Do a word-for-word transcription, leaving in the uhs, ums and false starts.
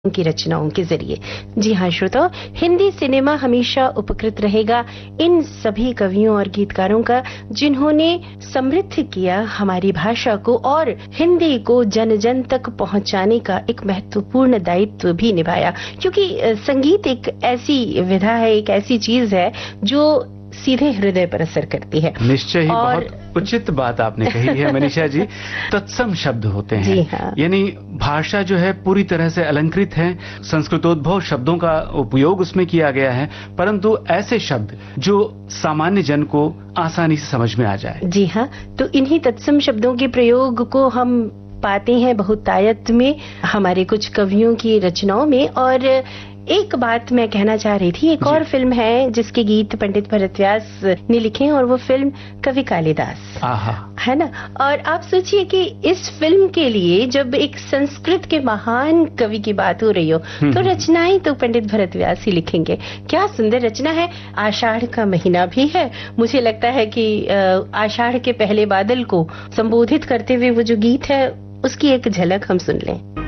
की रचनाओं के जरिए। जी हाँ श्रोताओ, हिंदी सिनेमा हमेशा उपकृत रहेगा इन सभी कवियों और गीतकारों का जिन्होंने समृद्ध किया हमारी भाषा को और हिंदी को जन जन तक पहुंचाने का एक महत्वपूर्ण दायित्व भी निभाया, क्योंकि संगीत एक ऐसी विधा है, एक ऐसी चीज है जो सीधे हृदय पर असर करती है। निश्चय ही और... बहुत उचित बात आपने कही है मनीषा जी। तत्सम शब्द होते हैं। जी हाँ। यानी भाषा जो है पूरी तरह से अलंकृत है, संस्कृतोद्भव शब्दों का उपयोग उसमें किया गया है, परंतु ऐसे शब्द जो सामान्य जन को आसानी से समझ में आ जाए। जी हाँ, तो इन्हीं तत्सम शब्दों के प्रयोग को हम पाते हैं बहुतायत में हमारे कुछ कवियों की रचनाओं में। और एक बात मैं कहना चाह रही थी, एक और फिल्म है जिसके गीत पंडित भरतव्यास ने लिखे हैं और वो फिल्म कवि कालिदास है ना। और आप सोचिए कि इस फिल्म के लिए जब एक संस्कृत के महान कवि की बात हो रही हो तो रचनाएं तो पंडित भरतव्यास ही लिखेंगे। क्या सुंदर रचना है। आषाढ़ का महीना भी है, मुझे लगता है कि आषाढ़ के पहले बादल को संबोधित करते हुए वो जो गीत है उसकी एक झलक हम सुन लें।